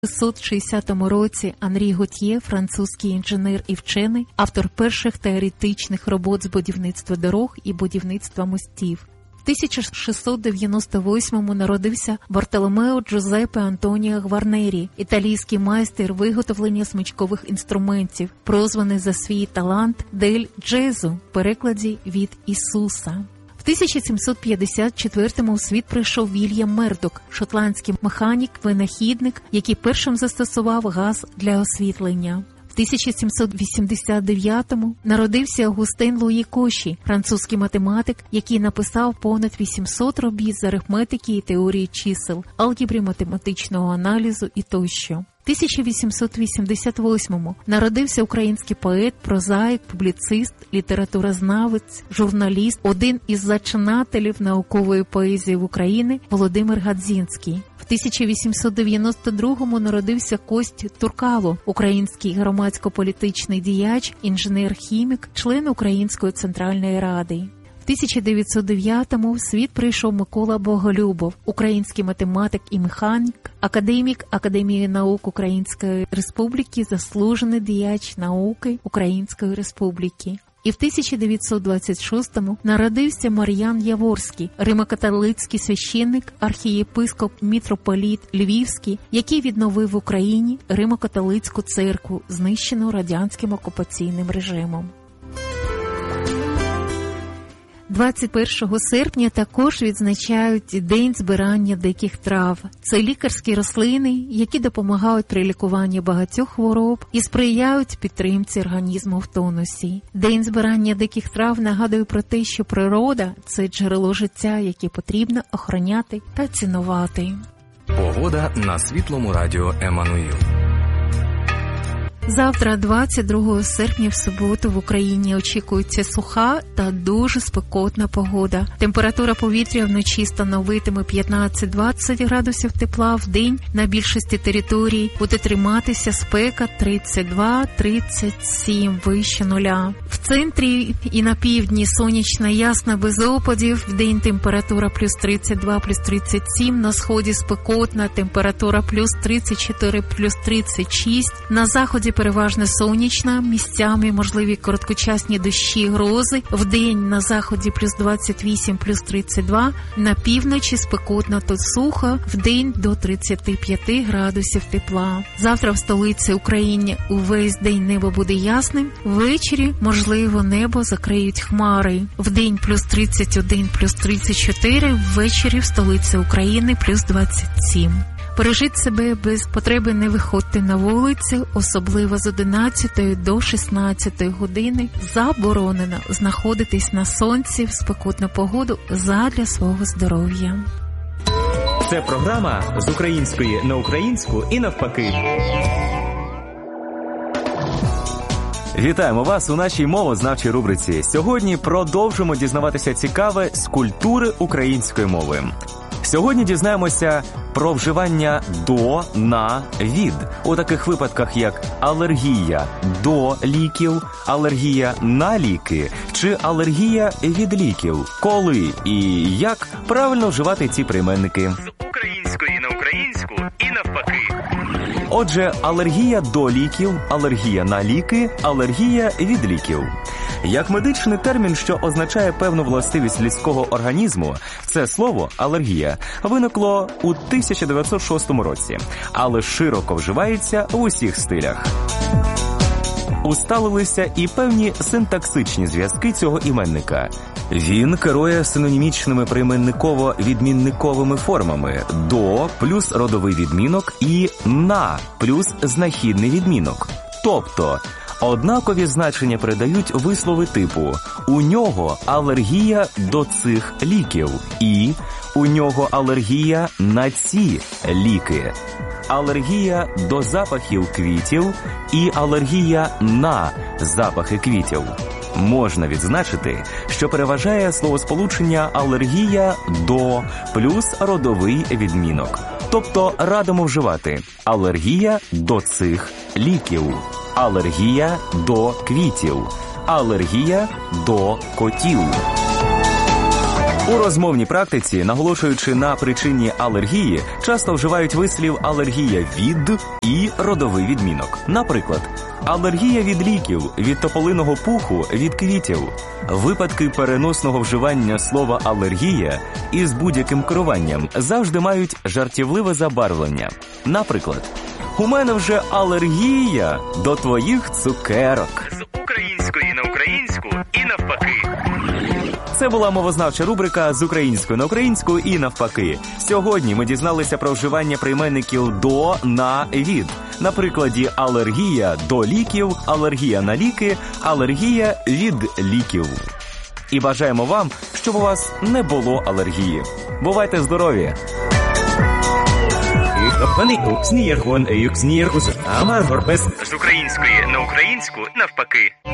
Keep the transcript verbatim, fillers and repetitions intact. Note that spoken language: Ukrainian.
шістсот шістдесятому році Анрі Готьє, французький інженер і вчений, автор перших теоретичних робот з будівництва дорог і будівництва мостів. В тисяча шістсот дев'яносто восьмому народився Бартоломео Джузеппе Антоніо Гварнері, італійський майстер виготовлення смичкових інструментів, прозваний за свій талант «Дель Джезу» в перекладі від Ісуса. В тисяча сімсот п'ятдесят четвертому у світ прийшов Вільям Мердок, шотландський механік-винахідник, який першим застосував газ для освітлення. В тисяча сімсот вісімдесят дев'ятому народився Огустен Луї Коші, французький математик, який написав понад вісімсот робіт з арифметики і теорії чисел, алгебри, математичного аналізу і тощо. В тисяча вісімсот вісімдесят восьмому народився український поет, прозаїк, публіцист, літературознавець, журналіст, один із зачинателів наукової поезії в Україні Володимир Гадзінський. В тисяча вісімсот дев'яносто другому народився Кость Туркало, український громадсько-політичний діяч, інженер-хімік, член Української Центральної Ради. В тисяча дев'ятсот дев'ятому в світ прийшов Микола Боголюбов, український математик і механік, академік Академії наук Української Республіки, заслужений діяч науки Української Республіки. І в тисяча дев'ятсот двадцять шостому народився Мар'ян Яворський, римо-католицький священник, архієпископ, митрополіт Львівський, який відновив в Україні римо-католицьку церкву, знищену радянським окупаційним режимом. двадцять першого серпня також відзначають День збирання диких трав. Це лікарські рослини, які допомагають при лікуванні багатьох хвороб і сприяють підтримці організму в тонусі. День збирання диких трав нагадує про те, що природа – це джерело життя, яке потрібно охороняти та цінувати. Погода на Світлому радіо Еммануїл. Завтра, двадцять другого серпня, в суботу в Україні очікується суха та дуже спекотна погода. Температура повітря вночі становитиме п'ятнадцять-двадцять градусів тепла, в день на більшості територій буде триматися спека тридцять два - тридцять сім вище нуля. В центрі і на півдні сонячно, ясно, без опадів, в день температура плюс тридцять два - плюс тридцять сім, на сході спекотна, температура плюс тридцять чотири - плюс тридцять шість, на заході переважно сонячна, місцями можливі короткочасні дощі, грози. Вдень на заході плюс двадцять вісім - плюс тридцять два, на півночі спекотно та сухо, вдень до тридцять п'ять градусів тепла. Завтра в столиці України увесь день небо буде ясним, ввечері, можливо, небо закриють хмари. Вдень плюс тридцять один - плюс тридцять чотири, ввечері в столиці України плюс двадцять сім. Бережіть себе, без потреби не виходьте на вулицю, особливо з одинадцятої до шістнадцятої години. Заборонено знаходитись на сонці в спекотну погоду задля свого здоров'я. Це програма з української на українську і навпаки. Вітаємо вас у нашій мовознавчій рубриці. Сьогодні продовжимо дізнаватися цікаве з культури української мови. Сьогодні дізнаємося про вживання «до», «на», «від» у таких випадках, як алергія до ліків, алергія на ліки чи алергія від ліків. Коли і як правильно вживати ці прийменники. З української на українську і навпаки. Отже, алергія до ліків, алергія на ліки, алергія від ліків. Як медичний термін, що означає певну властивість людського організму, це слово «алергія» виникло у тисяча дев'ятсот шостому році, але широко вживається в усіх стилях. Усталилися і певні синтаксичні зв'язки цього іменника. Він керує синонімічними прийменниково-відмінниковими формами «до» плюс родовий відмінок і «на» плюс знахідний відмінок. Тобто, однакові значення передають вислови типу «у нього алергія до цих ліків» і «у нього алергія на ці ліки». Алергія до запахів квітів і алергія на запахи квітів. Можна відзначити, що переважає словосполучення «алергія до» плюс родовий відмінок. Тобто радимо вживати «алергія до цих ліків», «алергія до квітів», «алергія до котів». У розмовній практиці, наголошуючи на причині алергії, часто вживають вислів «алергія від» і родовий відмінок. Наприклад, алергія від ліків, від тополиного пуху, від квітів. Випадки переносного вживання слова «алергія» із будь-яким керуванням завжди мають жартівливе забарвлення. Наприклад, «У мене вже алергія до твоїх цукерок». З української на українську і навпаки. Це була мовознавча рубрика «З української на українську і навпаки». Сьогодні ми дізналися про вживання прийменників «до», «на», «від». На прикладі алергія до ліків, алергія на ліки, алергія від ліків. І бажаємо вам, щоб у вас не було алергії. Бувайте здорові! З української на українську навпаки.